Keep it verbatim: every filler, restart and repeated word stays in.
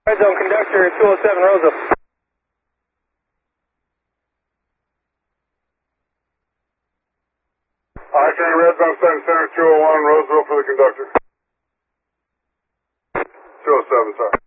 Red zone conductor, two oh seven Roseville. Archery Red Zone seven Center, two oh one Roseville for the conductor. two oh seven, sorry.